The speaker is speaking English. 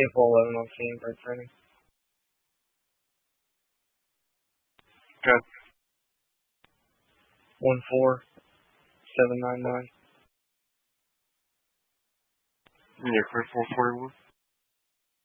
April 11 on scene, break training. Okay. 14799. Yeah, clear 441.